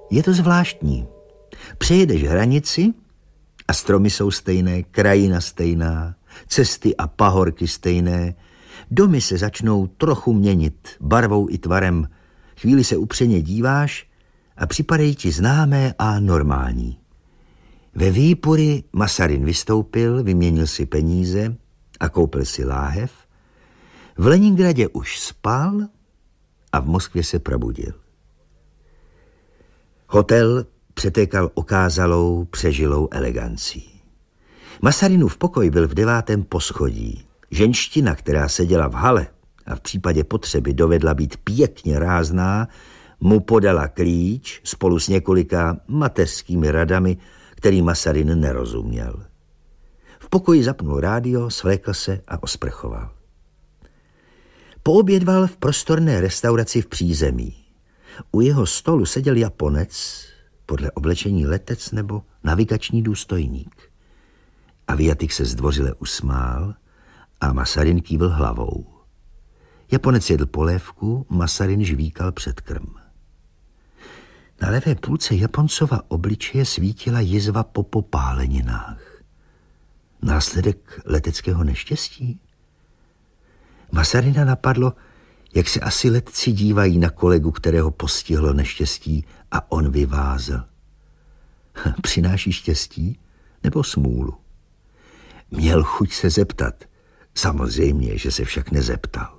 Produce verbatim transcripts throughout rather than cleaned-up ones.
Je to zvláštní. Přejedeš hranici a stromy jsou stejné, krajina stejná, cesty a pahorky stejné, domy se začnou trochu měnit barvou i tvarem, chvíli se upřeně díváš a připadají ti známé a normální. Ve Výpuri Masarin vystoupil, vyměnil si peníze a koupil si láhev. V Leningradě už spal a v Moskvě se probudil. Hotel přetékal okázalou, přežilou elegancí. Masarinův pokoj byl v devátém poschodí. Ženština, která seděla v hale a v případě potřeby dovedla být pěkně rázná, mu podala klíč spolu s několika mateřskými radami, který Masarin nerozuměl. V pokoji zapnul rádio, svlékl se a osprchoval. Poobědval v prostorné restauraci v přízemí. U jeho stolu seděl Japonec, podle oblečení letec nebo navigační důstojník. Aviatik se zdvořile usmál a Masarin kývl hlavou. Japonec jedl polévku, Masarin žvíkal předkrm. Na levé půlce Japoncova obličeje svítila jizva po popáleninách. Následek leteckého neštěstí? Masarina napadlo, jak se asi letci dívají na kolegu, kterého postihlo neštěstí a on vyvázel. Přináší štěstí nebo smůlu? Měl chuť se zeptat. Samozřejmě, že se však nezeptal.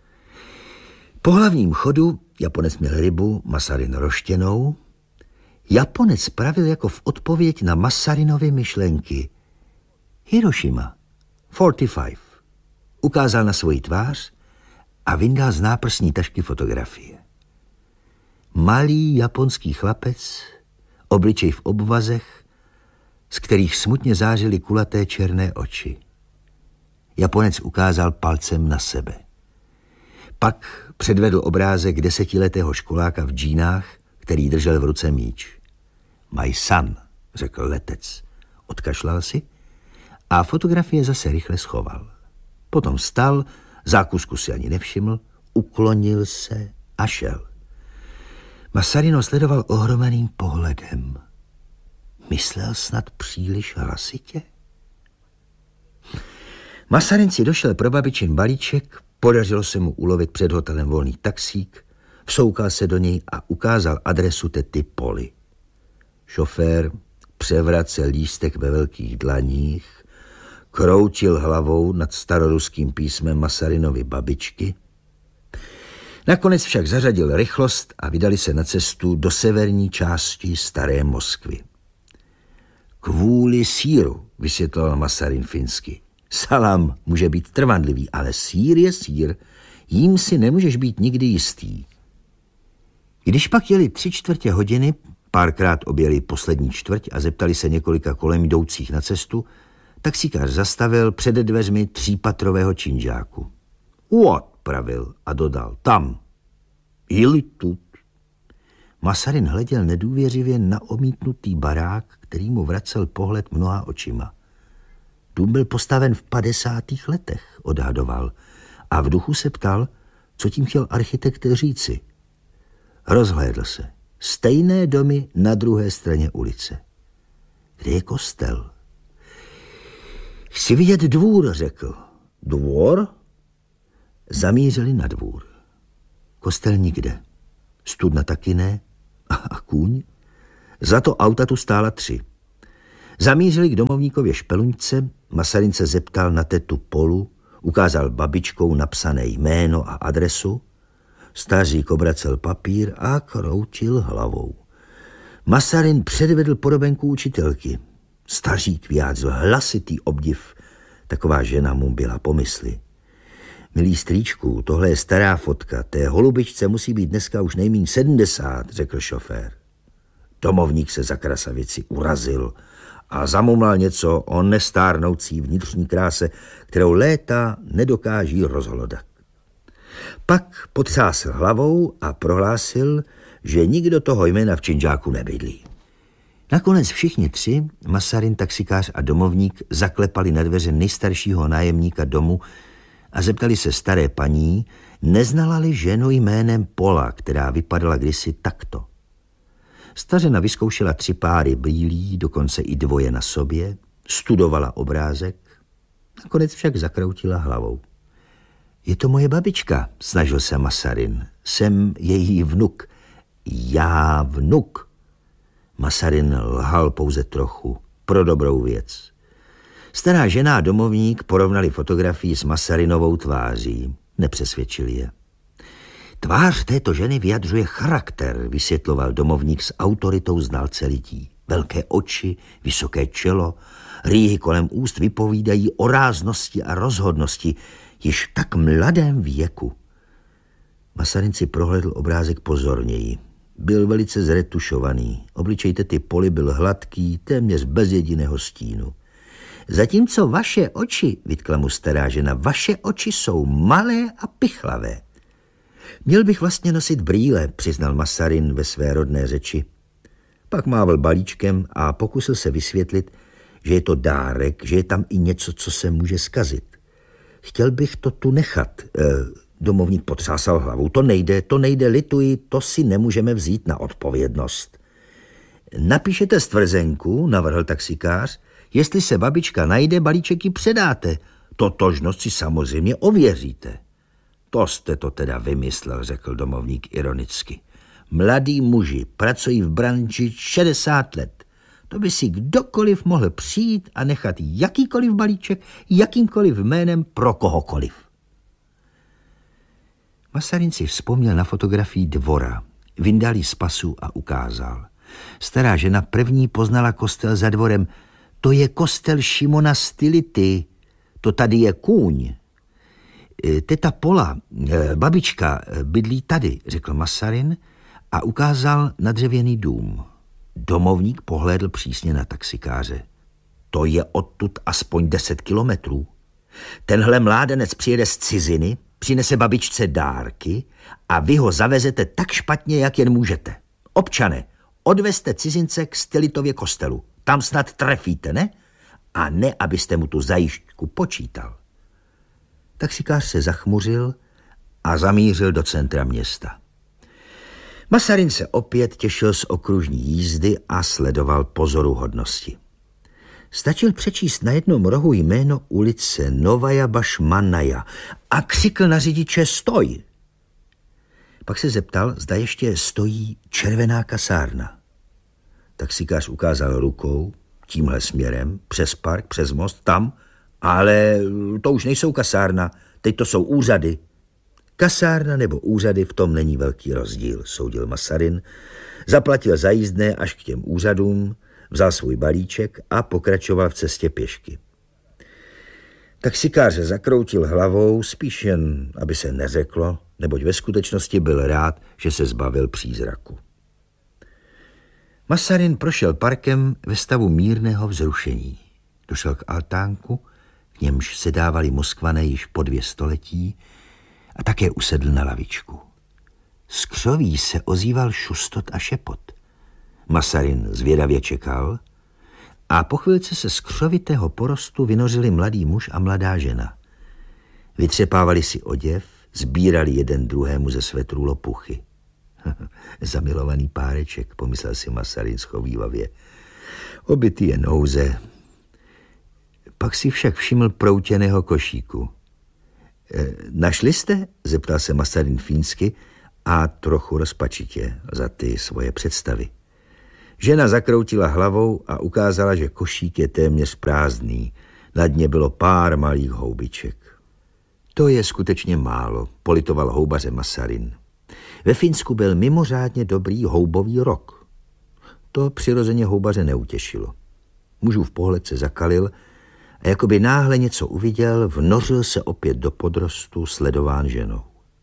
Po hlavním chodu Japonec měl rybu, Masarin roštěnou. Japonec pravil jako v odpověď na Masarinovy myšlenky. Hirošima, čtyřicet pět. Ukázal na svoji tvář a vyndal z náprsní tašky fotografie. Malý japonský chlapec, obličej v obvazech, z kterých smutně zářily kulaté černé oči. Japonec ukázal palcem na sebe. Pak předvedl obrázek desetiletého školáka v džínách, který držel v ruce míč. My son, řekl letec. Odkašlal si a fotografie zase rychle schoval. Potom vstal, zákusku si ani nevšiml, uklonil se a šel. Masarino sledoval ohromeným pohledem. Myslel snad příliš hlasitě? Masarin si došel pro babičin balíček, podařilo se mu ulovit před hotelem volný taxík, vsoukal se do něj a ukázal adresu tety Poli. Šofér převracel lístek ve velkých dlaních, kroutil hlavou nad staroruským písmem Masarinovy babičky. Nakonec však zařadil rychlost a vydali se na cestu do severní části staré Moskvy. Kvůli sýru, vysvětloval Masarin finsky. Salám může být trvanlivý, ale sýr je sýr, jím si nemůžeš být nikdy jistý. Když pak jeli tři čtvrtě hodiny, párkrát objeli poslední čtvrť a zeptali se několika kolem jdoucích na cestu, taxikář zastavil před dveřmi třípatrového činžáku. What, pravil a dodal, tam. Ili tut. Masarin hleděl nedůvěřivě na omítnutý barák, který mu vracel pohled mnoha očima. Dům byl postaven v padesátých letech, odhadoval, a v duchu se ptal, co tím chtěl architekt říci. Rozhlédl se. Stejné domy na druhé straně ulice. Kde je kostel? Chci vidět dvůr, řekl. Dvůr? Zamířili na dvůr. Kostel nikde. Studna taky ne. A kůň? Za to auta tu stála tři. Zamířili k domovníkově špeluňce, Masarin se zeptal na tetu Polu, ukázal babičkou napsané jméno a adresu, stařík obracel papír a kroutil hlavou. Masarin předvedl podobenku učitelky. Stařík vyjádřil hlasitý obdiv, taková žena mu byla pomysli. Milý strýčku, tohle je stará fotka, té holubičce musí být dneska už nejméně sedmdesát, řekl šofér. Domovník se za krasavici urazil a zamumlal něco o nestárnoucí vnitřní kráse, kterou léta nedokáží rozhlodat. Pak potřásl hlavou a prohlásil, že nikdo toho jména v činžáku nebydlí. Nakonec všichni tři, Masarin, taxikář a domovník, zaklepali na dveře nejstaršího nájemníka domu a zeptali se staré paní, neznala-li ženu jménem Pola, která vypadala kdysi takto. Stařena vyzkoušela tři páry brýlí, dokonce i dvoje na sobě, studovala obrázek, nakonec však zakroutila hlavou. Je to moje babička, snažil se Masarin. Jsem její vnuk. Já vnuk. Masarin lhal pouze trochu, pro dobrou věc. Stará žena a domovník porovnali fotografii s Masarinovou tváří. Nepřesvědčili je. Tvář této ženy vyjadřuje charakter, vysvětloval domovník s autoritou znalce lidí. Velké oči, vysoké čelo, rýhy kolem úst vypovídají o ráznosti a rozhodnosti již v tak mladém věku. Masarin si prohlédl obrázek pozorněji. Byl velice zretušovaný. Obličej tety Poli byl hladký, téměř bez jediného stínu. Zatímco vaše oči, vytkla mu stará žena, vaše oči jsou malé a pichlavé. Měl bych vlastně nosit brýle, přiznal Masarin ve své rodné řeči. Pak mávl balíčkem a pokusil se vysvětlit, že je to dárek, že je tam i něco, co se může zkazit. Chtěl bych to tu nechat. E, domovník potřásal hlavou. To nejde, to nejde, lituji, to si nemůžeme vzít na odpovědnost. Napíšete stvrzenku, navrhl taxikář, jestli se babička najde, balíček ji předáte. Totožnost si samozřejmě ověříte. To jste to teda vymyslel, řekl domovník ironicky. Mladí muži pracují v branži šedesát let. To by si kdokoliv mohl přijít a nechat jakýkoliv balíček, jakýmkoliv jménem pro kohokoliv. Masarin si vzpomněl na fotografii dvora, vyndal ji z pasu a ukázal. Stará žena první poznala kostel za dvorem. To je kostel Šimona Stylity, to tady je kůň. Teta Pola, babička, bydlí tady, řekl Masarin a ukázal na dřevěný dům. Domovník pohlédl přísně na taxikáře. To je odtud aspoň deset kilometrů. Tenhle mládenec přijede z ciziny, přinese babičce dárky a vy ho zavezete tak špatně, jak jen můžete. Občane, odvezte cizince k Stylitově kostelu. Tam snad trefíte, ne? A ne, abyste mu tu zajišťku počítal. Taxikář se zachmuřil a zamířil do centra města. Masarin se opět těšil z okružní jízdy a sledoval pozoruhodnosti. Stačil přečíst na jednom rohu jméno ulice Novaja Bašmanaja a křikl na řidiče stoj. Pak se zeptal, zda ještě stojí červená kasárna. Taxikář ukázal rukou tímhle směrem, přes park, přes most, tam, ale to už nejsou kasárna, teď to jsou úřady. Kasárna nebo úřady, v tom není velký rozdíl, soudil Masarin, zaplatil za jízdné až k těm úřadům, vzal svůj balíček a pokračoval v cestě pěšky. Taxikář zakroutil hlavou, spíš jen, aby se neřeklo, neboť ve skutečnosti byl rád, že se zbavil přízraku. Masarin prošel parkem ve stavu mírného vzrušení. Došel k altánku, v němž se dávali Moskvané již po dvě století, a také usedl na lavičku. Z křoví se ozýval šustot a šepot. Masarin zvědavě čekal a po chvilce se z křovitého porostu vynořili mladý muž a mladá žena. Vytřepávali si oděv, sbírali jeden druhému ze svetrů lopuchy. Zamilovaný páreček, pomyslel si Masarin schovívavě. Obytý je nouze. Pak si však všiml proutěného košíku. E, našli jste? Zeptal se Masarin fínsky a trochu rozpačitě za ty svoje představy. Žena zakroutila hlavou a ukázala, že košík je téměř prázdný. Na dně bylo pár malých houbiček. To je skutečně málo, politoval houbaře Masarin. Ve Finsku byl mimořádně dobrý houbový rok. To přirozeně houbaře neutěšilo. Mužův pohled se zakalil a jakoby náhle něco uviděl, vnořil se opět do podrostu, sledován ženou.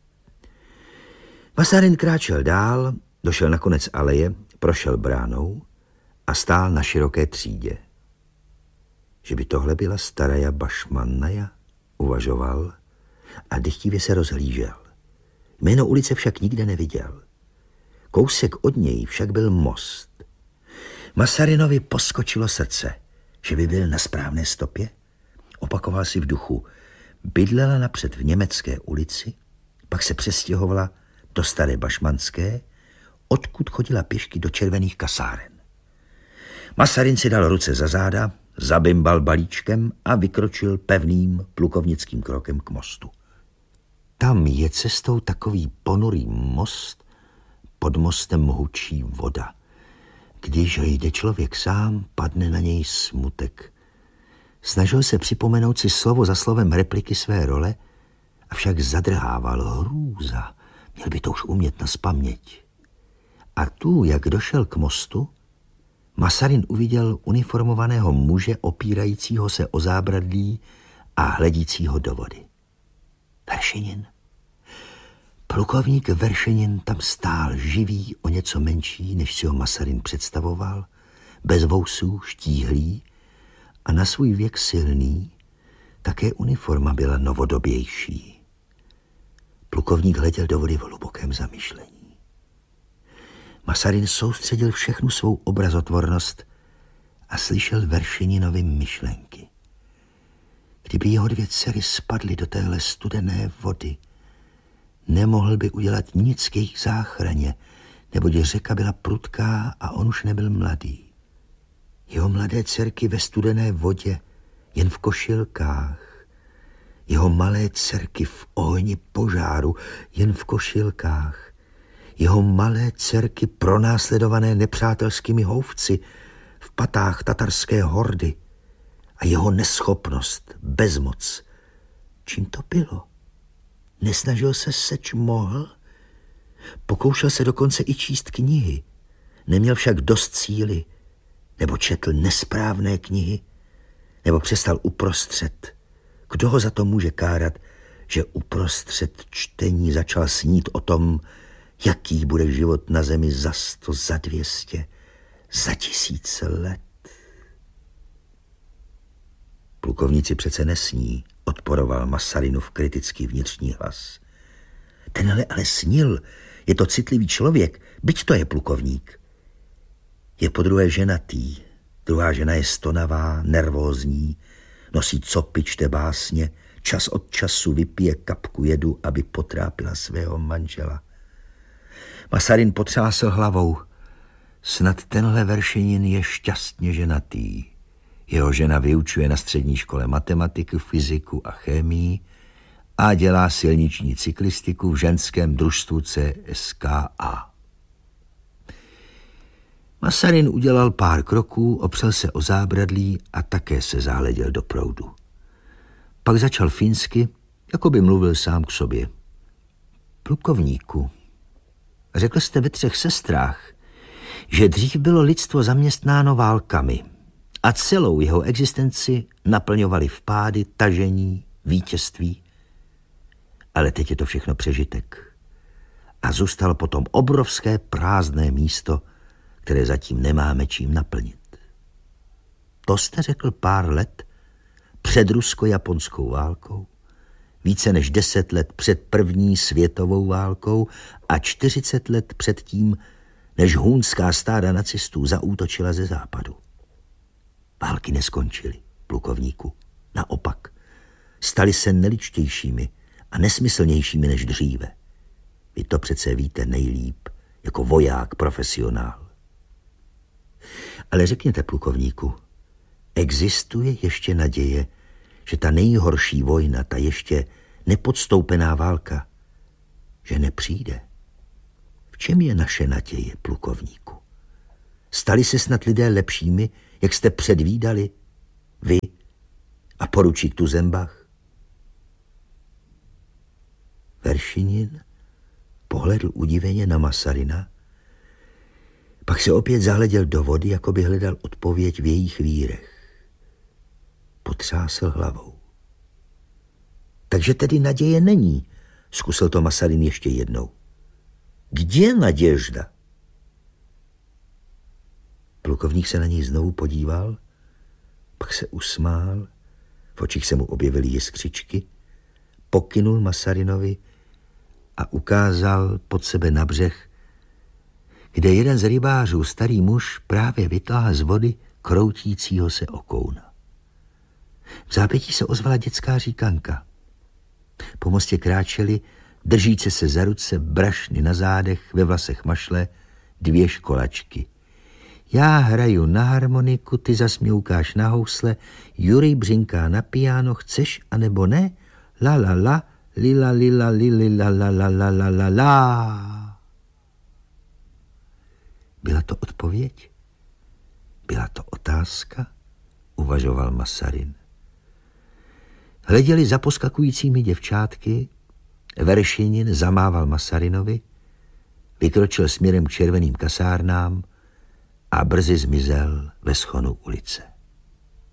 Masarin kráčel dál, došel na konec aleje, prošel bránou a stál na široké třídě. Že by tohle byla Staraja Bašmanaja, uvažoval a dychtivě se rozhlížel. Jméno ulice však nikde neviděl. Kousek od něj však byl most. Masarinovi poskočilo srdce, že by byl na správné stopě. Opakoval si v duchu. Bydlela napřed v německé ulici, pak se přestěhovala do Staré Bašmanské, odkud chodila pěšky do červených kasáren. Masarin si dal ruce za záda, zabimbal balíčkem a vykročil pevným plukovnickým krokem k mostu. Tam je cestou takový ponurý most, pod mostem hučí voda. Když jde člověk sám, padne na něj smutek. Snažil se připomenout si slovo za slovem repliky své role, avšak zadrhával hrůza. Měl by to už umět nazpaměť. A tu, jak došel k mostu, Masarin uviděl uniformovaného muže opírajícího se o zábradlí a hledícího do vody. Veršinin. Plukovník Veršinin tam stál živý, o něco menší, než si ho Masarin představoval, bez vousů, štíhlý a na svůj věk silný. Také uniforma byla novodobější. Plukovník hleděl do vody v hlubokém zamyšlení. Masarin soustředil všechnu svou obrazotvornost a slyšel Veršininovi myšlenky. Kdyby jeho dvě dcery spadly do téhle studené vody, nemohl by udělat nic k jejich záchraně, neboť řeka byla prudká a on už nebyl mladý. Jeho mladé dcerky ve studené vodě, jen v košilkách. Jeho malé dcerky v ohni požáru, jen v košilkách. Jeho malé dcerky pronásledované nepřátelskými houfci v patách tatarské hordy. A jeho neschopnost, bezmoc. Čím to bylo? Nesnažil se seč mohl? Pokoušel se dokonce i číst knihy. Neměl však dost síly. Nebo četl nesprávné knihy. Nebo přestal uprostřed. Kdo ho za to může kárat, že uprostřed čtení začal snít o tom, jaký bude život na zemi za sto, za dvěstě, za tisíce let? Plukovníci přece nesní, odporoval Masarinův kritický vnitřní hlas. Tenhle ale snil, je to citlivý člověk, byť to je plukovník. Je podruhé ženatý, druhá žena je stonavá, nervózní, nosí copy, čte básně, čas od času vypije kapku jedu, aby potrápila svého manžela. Masarin potřásl hlavou. Snad tenhle Veršinin je šťastně ženatý. Jeho žena vyučuje na střední škole matematiku, fyziku a chemii a dělá silniční cyklistiku v ženském družstvu C S K A. Masarin udělal pár kroků, opřel se o zábradlí a také se záleděl do proudu. Pak začal finsky, jako by mluvil sám k sobě. Plukovníku, řekl jste ve Třech sestrách, že dřív bylo lidstvo zaměstnáno válkami a celou jeho existenci naplňovali vpády, tažení, vítězství. Ale teď je to všechno přežitek. A zůstalo potom obrovské prázdné místo, které zatím nemáme čím naplnit. To jste řekl pár let před rusko-japonskou válkou, více než deset let před první světovou válkou a čtyřicet let před tím, než hůnská stáda nacistů zaútočila ze západu. Války neskončily, plukovníku. Naopak, staly se neličtějšími a nesmyslnějšími než dříve. Vy to přece víte nejlíp, jako voják profesionál. Ale řekněte, plukovníku, existuje ještě naděje, že ta nejhorší vojna, ta ještě nepodstoupená válka, že nepřijde? V čem je naše naděje, plukovníku? Stali se snad lidé lepšími, jak jste předvídali? Vy a poručík Tuzembach? Veršinin pohledl udiveně na Masarina, pak se opět zahleděl do vody, jako by hledal odpověď v jejich vírech. Potřásl hlavou. Takže tedy naděje není, zkusil to Masarin ještě jednou. Kde naděžda? Plukovník se na něj znovu podíval, pak se usmál, v očích se mu objevily jiskřičky, pokynul Masarinovi a ukázal pod sebe na břeh, kde jeden z rybářů, starý muž, právě vytáhl z vody kroutícího se okouna. V zápětí se ozvala dětská říkanka. Po mostě kráčeli, držíce se za ruce, brašny na zádech, ve vlasech mašle, dvě školačky. Já hraju na harmoniku, ty zas mňoukáš na housle, Jurij břinká na piano, chceš anebo ne? La la la, lila lila lili la la la la la la la. Byla to odpověď? Byla to otázka? Uvažoval Masarin. Hleděli za poskakujícími děvčátky, Veršinin zamával Masarinovi, vykročil směrem k červeným kasárnám a brzy zmizel ve schonu ulice.